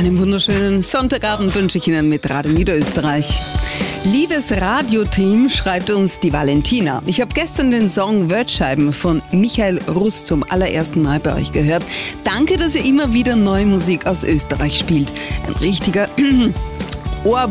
Einen wunderschönen Sonntagabend wünsche ich Ihnen mit Radio Niederösterreich. Liebes Radioteam, schreibt uns die Valentina. Ich habe gestern den Song Wordscheiben von Michael Rust zum allerersten Mal bei euch gehört. Danke, dass ihr immer wieder neue Musik aus Österreich spielt. Ein richtiger